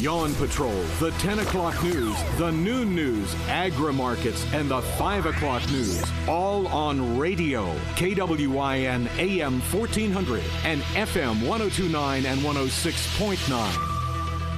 Yawn Patrol, the 10 o'clock news, the noon news, agri-markets, and the 5 o'clock news. All on radio. KWIN AM 1400 and FM 1029 and 106.9.